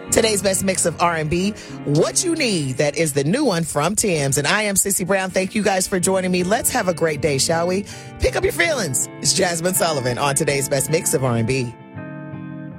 Today's best mix of R&B, What You Need. That is the new one from Tim's. And I am Sissy Brown. Thank you guys for joining me. Let's have a great day, shall we? Pick up your feelings. It's Jasmine Sullivan on today's best mix of R&B.